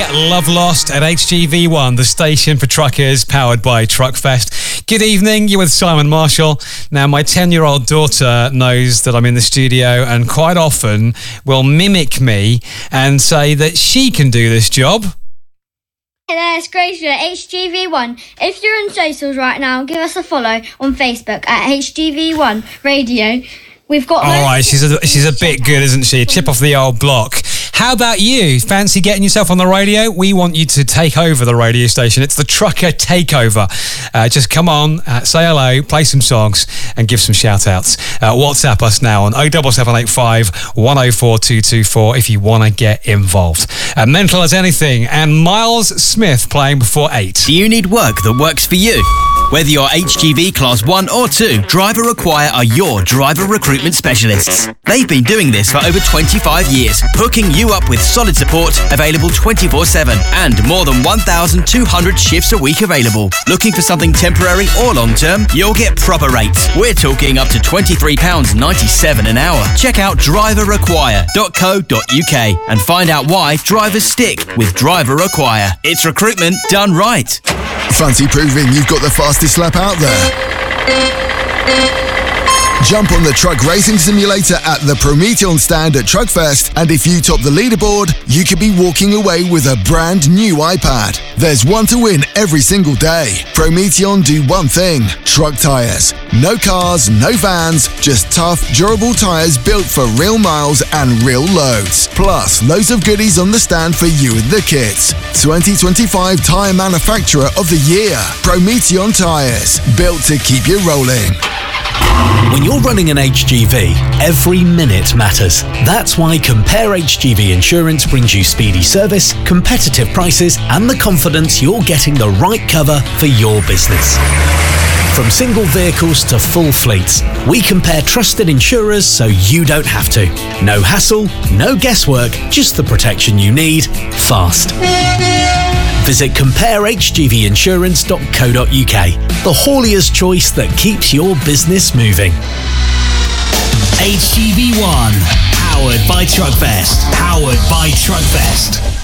Love Lost at HGV1, the station for truckers, powered by Truckfest. Good evening, you're with Simon Marshall. Now, my 10-year-old daughter knows that I'm in the studio and quite often will mimic me and say that she can do this job. Hey there, it's Grace at HGV1. If you're on socials right now, give us a follow on Facebook at HGV1 Radio. We've got... All right, she's a bit good, isn't she? Chip off the old block. How about you? Fancy getting yourself on the radio? We want you to take over the radio station. It's the Trucker Takeover. Just come on, say hello, play some songs, and give some shout-outs. WhatsApp us now on 07785 104 224 if you want to get involved. Mental as Anything and Miles Smith playing before 8. Do you need work that works for you? Whether you're HGV Class 1 or 2, Driver Require are your driver recruitment specialists. They've been doing this for over 25 years, hooking you up with solid support, available 24/7, and more than 1,200 shifts a week available. Looking for something temporary or long-term? You'll get proper rates. We're talking up to £23.97 an hour. Check out driverrequire.co.uk and find out why drivers stick with Driver Require. It's recruitment done right. Fancy proving you've got the fastest lap out there? Jump on the truck racing simulator at the Prometheon stand at Truckfest, and if you top the leaderboard, you could be walking away with a brand new iPad. There's one to win every single day. Prometheon do one thing: truck tyres. No cars, no vans, just tough, durable tyres built for real miles and real loads. Plus, loads of goodies on the stand for you and the kids. 2025 Tyre Manufacturer of the Year. Prometheon Tyres, built to keep you rolling. When you're running an HGV, every minute matters. That's why Compare HGV Insurance brings you speedy service, competitive prices, and the confidence you're getting the right cover for your business. From single vehicles to full fleets, we compare trusted insurers so you don't have to. No hassle, no guesswork, just the protection you need, fast. Visit comparehgvinsurance.co.uk, the haulier's choice that keeps your business moving. HGV1, powered by Truckfest. Powered by Truckfest.